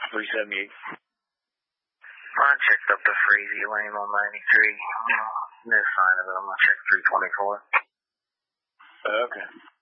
378. I checked up the Frazee lane on 93. No sign of it. I'm going to check 324. Okay.